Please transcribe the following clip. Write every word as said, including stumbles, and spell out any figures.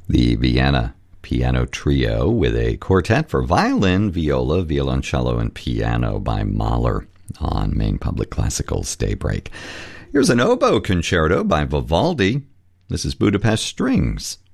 The Vienna Piano Trio with a quartet for violin, viola, violoncello, and piano by Mahler on Maine Public Classical's Daybreak. Here's an oboe concerto by Vivaldi. This is Budapest Strings.